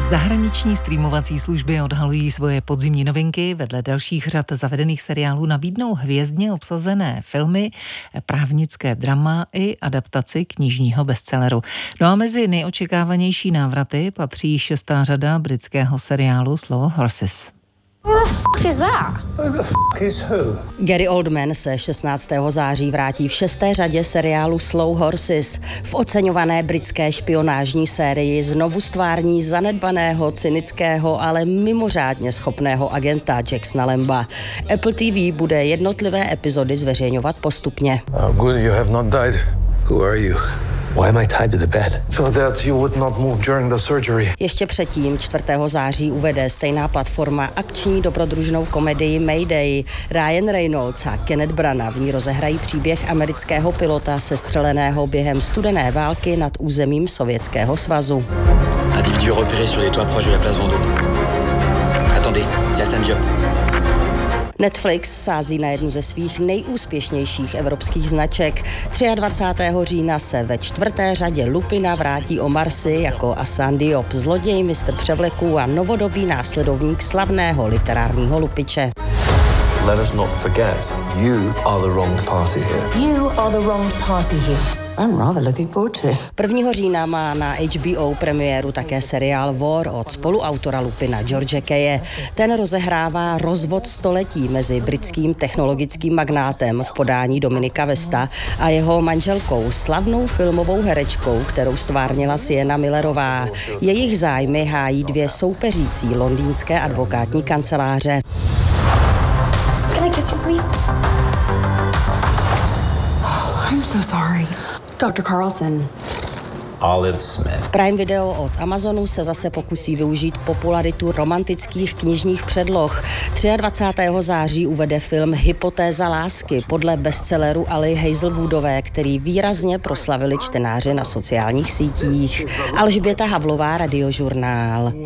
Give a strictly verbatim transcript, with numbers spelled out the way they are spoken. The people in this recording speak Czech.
Zahraniční streamovací služby odhalují svoje podzimní novinky. Vedle dalších řad zavedených seriálů nabídnou hvězdně obsazené filmy, právnické drama i adaptaci knižního bestselleru. No a mezi nejočekávanější návraty patří šestá řada britského seriálu Slow Horses. Who the fuck is that? Who the fuck is who? Gary Oldman se šestnáctého září vrátí v šesté řadě seriálu Slow Horses. V oceňované britské špionážní sérii znovu stvární zanedbaného, cynického, ale mimořádně schopného agenta Jacksona Lamba. Apple T V bude jednotlivé epizody zveřejňovat postupně. Oh, good, you have not died. Who are you? Why am I tied to the bed? So that you would not move during the surgery. Ještě předtím, čtvrtého září, uvede stejná platforma akční dobrodružnou komedii Mayday. Ryan Reynolds a Kenneth Branagh v ní rozehrají příběh amerického pilota sestřeleného během studené války nad územím Sovětského svazu. Individu repéré sur les toits proches de la place Vendôme. Attendez, c'est à Saint-Diop. Netflix sází na jednu ze svých nejúspěšnějších evropských značek. dvacátého třetího října se ve čtvrté řadě Lupina vrátí o Marsi jako Assane Diop, zloděj, mistr převleků a novodobý následovník slavného literárního lupiče. Let us not forget, you are the wronged party here. You are the wronged party here. I'm rather looking forward to it. prvního října má na H B O premiéru také seriál War od spoluautora Lupina George Kaye. Ten rozehrává rozvod století mezi britským technologickým magnátem v podání Dominika Westa a jeho manželkou, slavnou filmovou herečkou, kterou stvárnila Sienna Millerová. Jejich zájmy hájí dvě soupeřící londýnské advokátní kanceláře. Can I kiss you, please? I'm so sorry. doktor Carlson. Olive Smith. Prime Video od Amazonu se zase pokusí využít popularitu romantických knižních předloh. dvacátého třetího září uvede film Hypotéza lásky podle bestselleru Ali Hazelwoodové, který výrazně proslavili čtenáři na sociálních sítích. Alžběta Havlová, Radiožurnál.